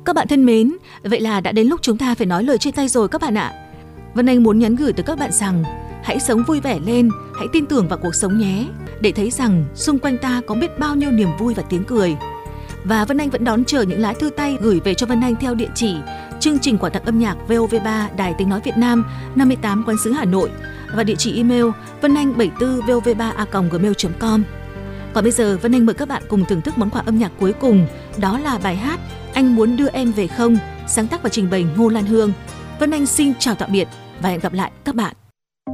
Các bạn thân mến, vậy là đã đến lúc chúng ta phải nói lời chia tay rồi các bạn ạ. Vân Anh muốn nhắn gửi tới các bạn rằng hãy sống vui vẻ lên, hãy tin tưởng vào cuộc sống nhé, để thấy rằng xung quanh ta có biết bao nhiêu niềm vui và tiếng cười. Và Vân Anh vẫn đón chờ những lá thư tay gửi về cho Vân Anh theo địa chỉ chương trình quà tặng âm nhạc VOV3 Đài Tiếng Nói Việt Nam 58 Quán Sứ Hà Nội và địa chỉ email vananh74vov3a@gmail.com. Còn bây giờ Vân Anh mời các bạn cùng thưởng thức món quà âm nhạc cuối cùng, đó là bài hát Anh Muốn Đưa Em Về Không, sáng tác và trình bày Ngô Lan Hương. Vân Anh xin chào tạm biệt và hẹn gặp lại các bạn.